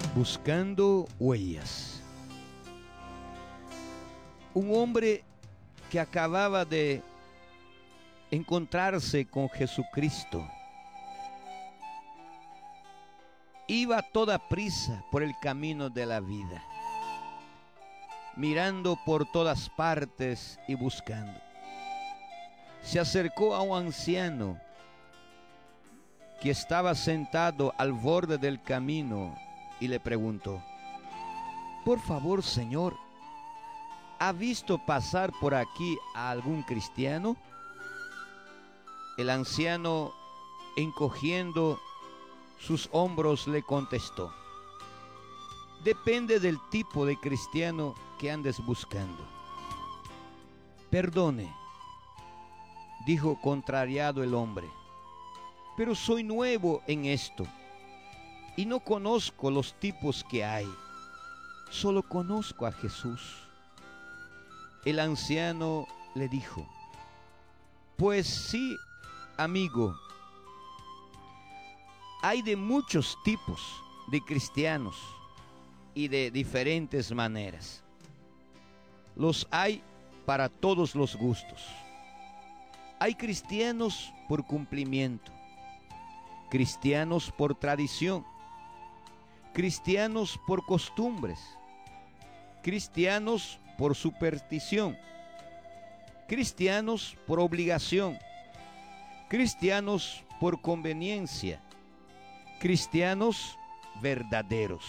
Buscando huellas. Un hombre que acababa de encontrarse con Jesucristo iba a toda prisa por el camino de la vida, mirando por todas partes y buscando. Se acercó a un anciano que estaba sentado al borde del camino y le preguntó: por favor, señor, ¿ha visto pasar por aquí a algún cristiano? El anciano, encogiendo sus hombros, le contestó: depende del tipo de cristiano que andes buscando. Perdone, dijo contrariado el hombre, pero soy nuevo en esto y no conozco los tipos que hay. Solo conozco a Jesús. El anciano le dijo: pues sí, amigo, hay de muchos tipos de cristianos y de diferentes maneras. Los hay para todos los gustos. Hay cristianos por cumplimiento, cristianos por tradición, cristianos por costumbres, cristianos por superstición, cristianos por obligación, cristianos por conveniencia, cristianos verdaderos.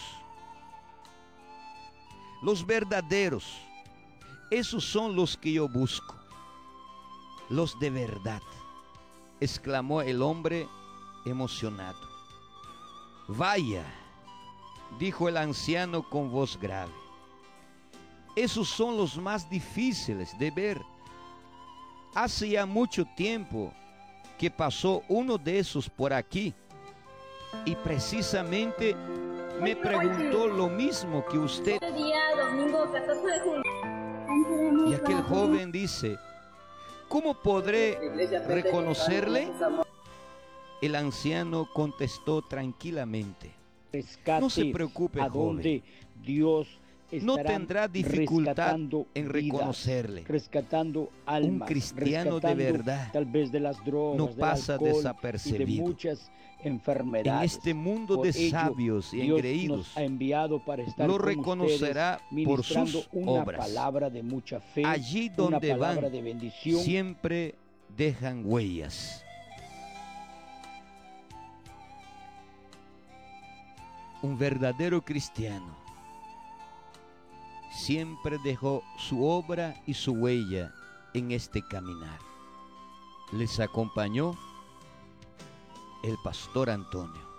Los verdaderos, esos son los que yo busco, los de verdad, exclamó el hombre emocionado. Vaya, dijo el anciano con voz grave, esos son los más difíciles de ver. Hace ya mucho tiempo que pasó uno de esos por aquí y precisamente me preguntó lo mismo que usted. Y aquel joven dice: ¿cómo podré reconocerle? El anciano contestó tranquilamente: no se preocupe, joven, Dios no tendrá dificultad en reconocerle. Rescatando almas, un cristiano de verdad tal vez de las drogas, no pasa desapercibido. Y de muchas enfermedades. En este mundo de sabios y engreídos, nos ha enviado para estar lo con reconocerá por sus una obras. Palabra de mucha fe, allí donde una van, de bendición, siempre dejan huellas. Un verdadero cristiano siempre dejó su obra y su huella en este caminar. Les acompañó el pastor Antonio.